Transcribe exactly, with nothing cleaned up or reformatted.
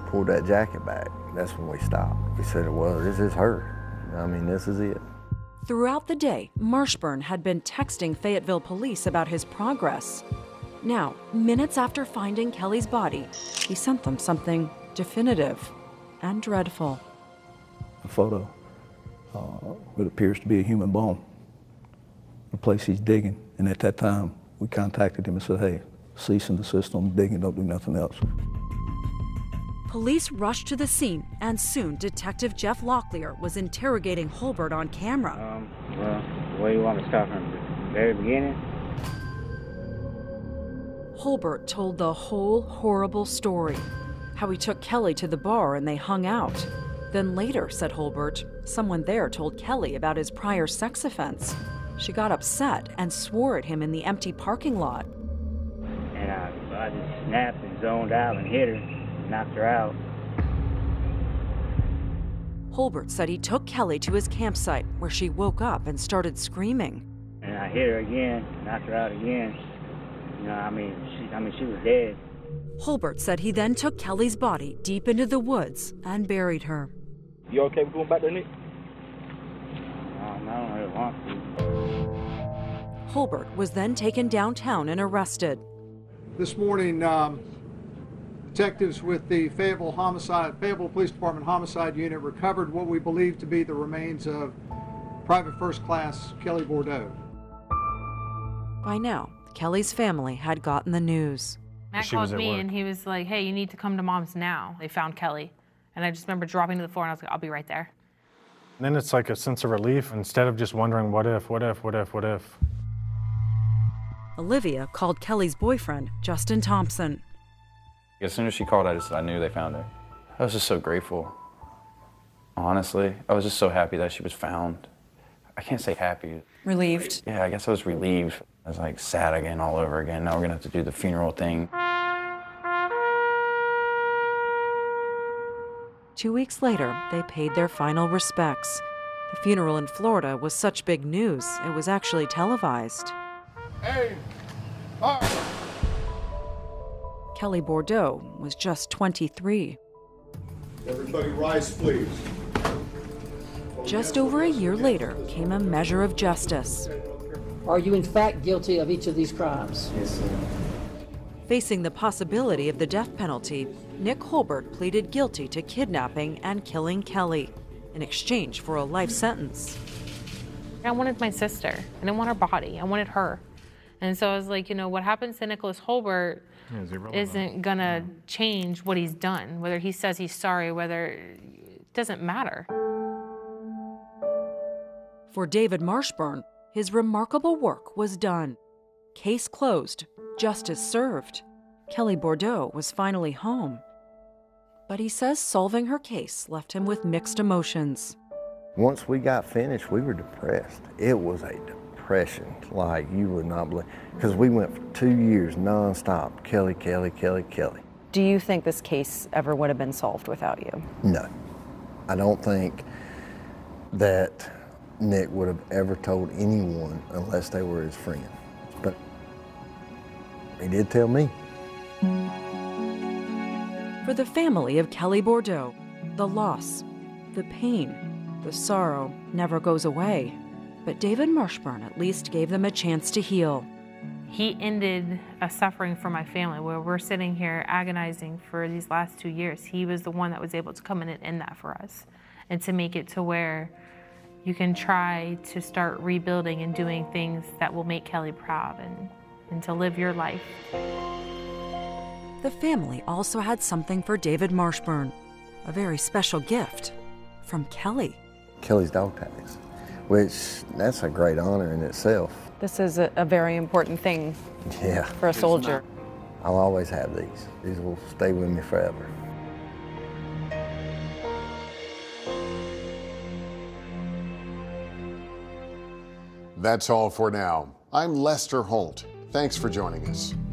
pulled that jacket back. That's when we stopped. We said, well, this is her. I mean, this is it. Throughout the day, Marshburn had been texting Fayetteville police about his progress. Now, minutes after finding Kelly's body, he sent them something definitive and dreadful. A photo. Uh, what appears to be a human bone. The place he's digging. And at that time, we contacted him and said, hey, cease and desist on digging, don't do nothing else. Police rushed to the scene, and soon Detective Jeff Locklear was interrogating Holbert on camera. Um, well, where do you want to start from? The very beginning? Holbert told the whole horrible story. How he took Kelly to the bar and they hung out. Then later, said Holbert, someone there told Kelly about his prior sex offense. She got upset and swore at him in the empty parking lot. And I, I just snapped and zoned out and hit her. Knocked her out. Holbert said he took Kelly to his campsite where she woke up and started screaming. And I hit her again, knocked her out again. You know, I mean, she, I mean, she was dead. Holbert said he then took Kelly's body deep into the woods and buried her. You okay with going back there, Nick? Um, I don't really want to. Holbert was then taken downtown and arrested. This morning, um, detectives with the Fayetteville Homicide, Fayetteville Police Department Homicide Unit recovered what we believe to be the remains of Private First Class Kelly Bordeaux. By now, Kelly's family had gotten the news. Matt called me and he was like, hey, you need to come to Mom's now. They found Kelly. And I just remember dropping to the floor and I was like, I'll be right there. And then it's like a sense of relief instead of just wondering what if, what if, what if, what if. Olivia called Kelly's boyfriend, Justin Thompson. As soon as she called, I just I knew they found her. I was just so grateful. Honestly, I was just so happy that she was found. I can't say happy. Relieved? Yeah, I guess I was relieved. I was like sad again all over again. Now we're gonna have to do the funeral thing. Two weeks later, they paid their final respects. The funeral in Florida was such big news, it was actually televised. Hey, all right. Kelly Bordeaux was just twenty-three. Everybody rise, please. Just over a year later came a measure of justice. Are you in fact guilty of each of these crimes? Yes, sir. Facing the possibility of the death penalty, Nick Holbert pleaded guilty to kidnapping and killing Kelly in exchange for a life sentence. I wanted my sister. I didn't want her body. I wanted her. And so I was like, you know, what happens to Nicholas Holbert yeah, isn't gonna change what he's done. Whether he says he's sorry, whether it doesn't matter. For David Marshburn, his remarkable work was done. Case closed, justice served. Kelly Bordeaux was finally home. But he says solving her case left him with mixed emotions. Once we got finished, we were depressed. It was a depression like you would not believe, because we went for two years nonstop, Kelly, Kelly, Kelly, Kelly. Do you think this case ever would have been solved without you? No. I don't think that Nick would have ever told anyone unless they were his friend. But he did tell me. For the family of Kelly Bordeaux, the loss, the pain, the sorrow never goes away. But David Marshburn at least gave them a chance to heal. He ended a suffering for my family where we're sitting here agonizing for these last two years. He was the one that was able to come in and end that for us and to make it to where you can try to start rebuilding and doing things that will make Kelly proud and, and to live your life. The family also had something for David Marshburn, a very special gift from Kelly. Kelly's dog tags, which that's a great honor in itself. This is a, a very important thing yeah. for a soldier. I'll always have these. These will stay with me forever. That's all for now. I'm Lester Holt. Thanks for joining us.